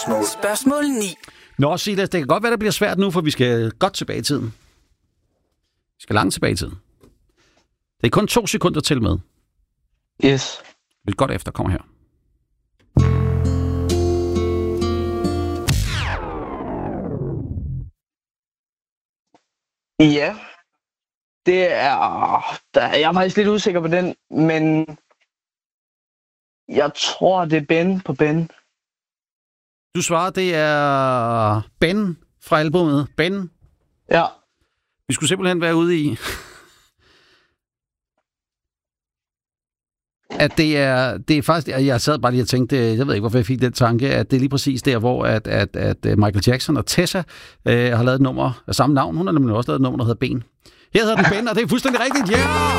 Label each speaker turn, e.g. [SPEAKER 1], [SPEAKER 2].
[SPEAKER 1] Spørgsmål 9.
[SPEAKER 2] Nå, Silas, det kan godt være, det bliver svært nu, for vi skal godt tilbage i tiden. Vi skal langt tilbage i tiden. Det er kun 2 sekunder til med.
[SPEAKER 3] Yes.
[SPEAKER 2] Lidt godt efter, kommer her.
[SPEAKER 3] Ja. Det er... Jeg er faktisk lidt usikker på den, men... Jeg tror, det er Ben på Ben.
[SPEAKER 2] Du svarer, det er Ben fra albumet. Ben.
[SPEAKER 3] Ja.
[SPEAKER 2] Vi skulle simpelthen være ude i... At det er faktisk... Jeg sad bare lige og tænkte, jeg ved ikke, hvorfor jeg fik den tanke, at det er lige præcis der, hvor at Michael Jackson og Tessa har lavet et nummer af samme navn. Hun har nemlig også lavet et nummer, der hedder Ben. Her hedder den Ben, og det er fuldstændig rigtigt. Ja! Yeah!